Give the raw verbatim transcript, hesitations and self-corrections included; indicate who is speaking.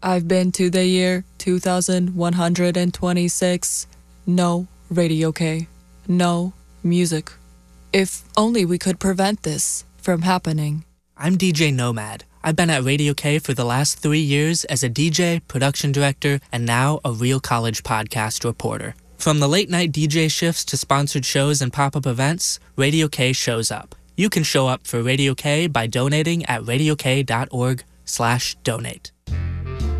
Speaker 1: I've been to the year two thousand one hundred twenty-six. No Radio K. No music. If only we could prevent this from happening.
Speaker 2: I'm D J Nomad. I've been at Radio K for the last three years as a D J, production director, and now a Real College podcast reporter. From the late-night D J shifts to sponsored shows and pop-up events, Radio K shows up. You can show up for Radio K by donating at radiok dot org slash donate.